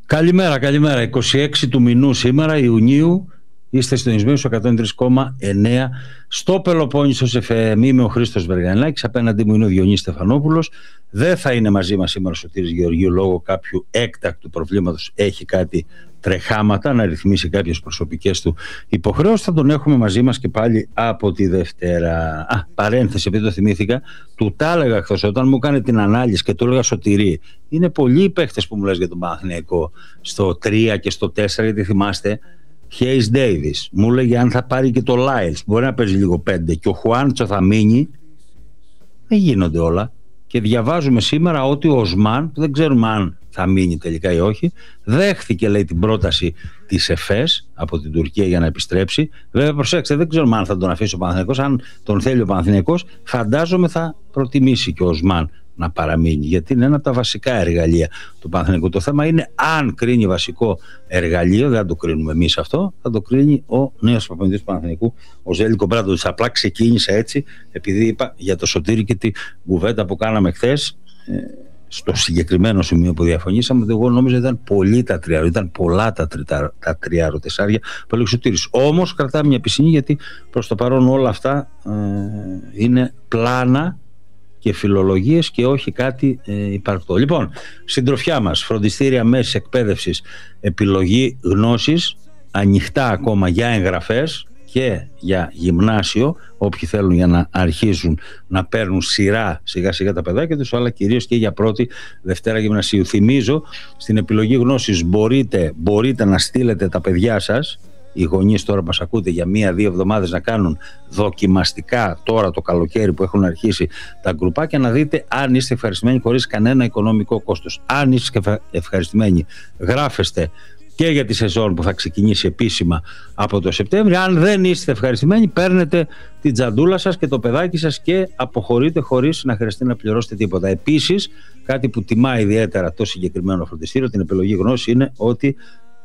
Καλημέρα, καλημέρα. 26 του μηνού σήμερα, Ιουνίου. Είστε συντονισμένοι στο 103,9 στο Πελοπόννησος FM. Είμαι ο Χρήστος Βεργανάκης. Απέναντί μου είναι ο Διονύσης Στεφανόπουλος. Δεν θα είναι μαζί μας σήμερα ο Σωτήρης Γεωργίου λόγω κάποιου έκτακτου προβλήματος. Έχει κάτι τρεχάματα να ρυθμίσει κάποιες προσωπικές του υποχρεώσεις. Θα τον έχουμε μαζί μας και πάλι από τη Δευτέρα. Παρένθεση, επειδή το θυμήθηκα, του τα έλεγα χθες όταν μου έκανε την ανάλυση και του έλεγα Σωτήρη. Είναι πολλοί οι παίχτες που μου λες για τον Παναθηναϊκό στο 3 και στο 4, γιατί θυμάστε. Χέις Ντέιβις μου λέγει αν θα πάρει και το Λάιλς μπορεί να παίζει λίγο 5 και ο Χουάντσο θα μείνει. Δεν γίνονται όλα. Και διαβάζουμε σήμερα ότι ο Οσμάν, που δεν ξέρουμε αν θα μείνει τελικά ή όχι, δέχθηκε, λέει, την πρόταση της ΕΦΕΣ από την Τουρκία για να επιστρέψει. Βέβαια, προσέξτε, δεν ξέρουμε αν θα τον αφήσει ο Παναθηναϊκός. Αν τον θέλει ο Παναθηναϊκός, φαντάζομαι θα προτιμήσει και ο Οσμάν να παραμείνει, γιατί είναι ένα από τα βασικά εργαλεία του Παναθηναϊκού. Το θέμα είναι αν κρίνει βασικό εργαλείο, δεν θα το κρίνουμε εμείς αυτό, θα το κρίνει ο νέος προπονητής του Παναθηναϊκού, ο Ζέλικο Μπράντοβιτς. Απλά ξεκίνησα έτσι, επειδή είπα για το Σωτήρη και τη κουβέντα που κάναμε χθες, στο συγκεκριμένο σημείο που διαφωνήσαμε, ότι εγώ νόμιζα ήταν πολύ τα τριάρο, ήταν πολλά τα τριάρο τεσσάρια που έλεγε ο Σωτήρης. Όμως κρατάμε μια πισινή, γιατί προς το παρόν όλα αυτά είναι πλάνα και φιλολογίες και όχι κάτι υπαρκτό. Λοιπόν, συντροφιά μας, φροντιστήρια μέσης εκπαίδευσης, επιλογή γνώσης, ανοιχτά ακόμα για εγγραφές και για γυμνάσιο, όποιοι θέλουν για να αρχίσουν να παίρνουν σιγά σιγά τα παιδάκια τους, αλλά κυρίως και για πρώτη Δευτέρα γυμνασίου. Θυμίζω, στην επιλογή γνώσης μπορείτε να στείλετε τα παιδιά σας, οι γονείς τώρα μας ακούτε, για 1-2 εβδομάδες να κάνουν δοκιμαστικά τώρα το καλοκαίρι που έχουν αρχίσει τα γκρουπάκια, να δείτε αν είστε ευχαριστημένοι χωρίς κανένα οικονομικό κόστος. Αν είστε ευχαριστημένοι, γράφεστε και για τη σεζόν που θα ξεκινήσει επίσημα από το Σεπτέμβριο. Αν δεν είστε ευχαριστημένοι, παίρνετε την τζαντούλα σας και το παιδάκι σας και αποχωρείτε χωρίς να χρειαστεί να πληρώσετε τίποτα. Επίσης, κάτι που τιμά ιδιαίτερα το συγκεκριμένο φροντιστήριο, την επιλογή γνώση, είναι ότι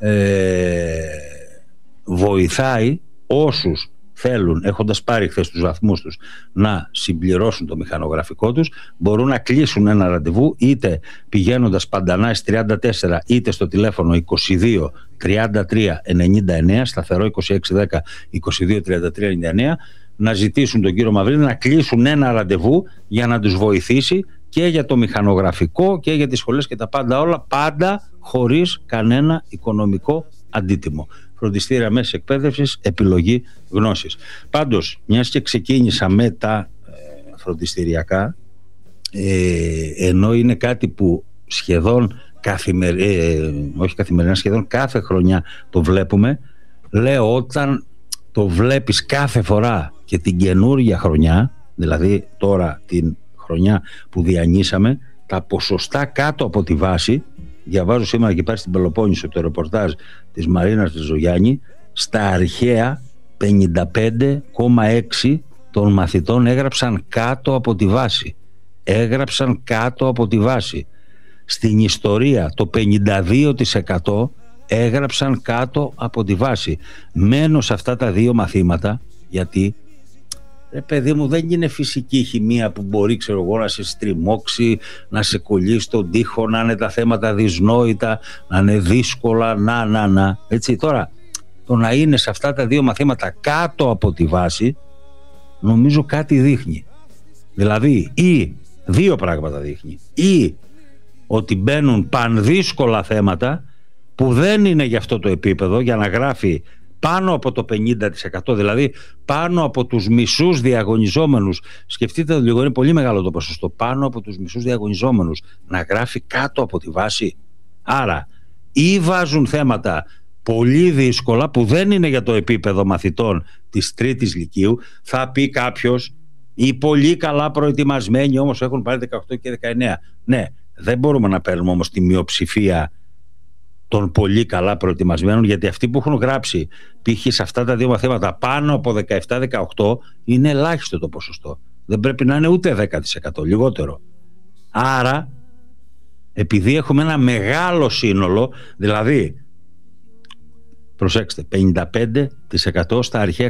βοηθάει όσους θέλουν, έχοντας πάρει χθες τους βαθμούς τους, να συμπληρώσουν το μηχανογραφικό τους. Μπορούν να κλείσουν ένα ραντεβού είτε πηγαίνοντας Παντανάης 34, είτε στο τηλέφωνο 22 33 99, σταθερό 2610 22 33 99, να ζητήσουν τον κύριο Μαυρίδη να κλείσουν ένα ραντεβού για να τους βοηθήσει και για το μηχανογραφικό και για τις σχολές και τα πάντα όλα, πάντα χωρίς κανένα οικονομικό αντίτιμο. Φροντιστήρια μέσης εκπαίδευσης, επιλογή γνώσης. Πάντως, μιας και ξεκίνησα με τα φροντιστηριακά, ενώ είναι κάτι που σχεδόν όχι καθημερινά, σχεδόν κάθε χρονιά το βλέπουμε, λέω, όταν το βλέπεις κάθε φορά και την καινούργια χρονιά, δηλαδή τώρα την χρονιά που διανύσαμε, τα ποσοστά κάτω από τη βάση. Διαβάζω σήμερα και πάει στην Πελοπόννησο το ρεπορτάζ της Μαρίνας της Ζωγιάννη, στα αρχαία 55,6 των μαθητών έγραψαν κάτω από τη βάση. Έγραψαν κάτω από τη βάση. Στην ιστορία το 52% έγραψαν κάτω από τη βάση. Μένω σε αυτά τα δύο μαθήματα, γιατί παιδί μου, δεν είναι φυσική χημεία που μπορεί, ξέρω εγώ, να σε στριμώξει, να σε κολλήσει στον τοίχο, να είναι τα θέματα δυσνόητα, να είναι δύσκολα, έτσι. Τώρα, το να είναι σε αυτά τα δύο μαθήματα κάτω από τη βάση, νομίζω κάτι δείχνει. Δηλαδή, ή δύο πράγματα δείχνει. Ή ότι μπαίνουν πανδύσκολα θέματα που δεν είναι για αυτό το επίπεδο, για να γράφει πάνω από το 50%, δηλαδή πάνω από τους μισούς διαγωνιζόμενους. Σκεφτείτε το λίγο, είναι πολύ μεγάλο το ποσοστό. Πάνω από τους μισούς διαγωνιζόμενους να γράφει κάτω από τη βάση. Άρα ή βάζουν θέματα πολύ δύσκολα που δεν είναι για το επίπεδο μαθητών της τρίτης λυκείου, θα πει κάποιος, οι πολύ καλά προετοιμασμένοι όμως έχουν πάρει 18 και 19. Ναι, δεν μπορούμε να παίρνουμε όμως τη μειοψηφία των πολύ καλά προετοιμασμένων, γιατί αυτοί που έχουν γράψει π.χ. σε αυτά τα δύο μαθήματα πάνω από 17-18 είναι ελάχιστο το ποσοστό. Δεν πρέπει να είναι ούτε 10%, λιγότερο. Άρα, επειδή έχουμε ένα μεγάλο σύνολο, δηλαδή, προσέξτε, 55% στα αρχαία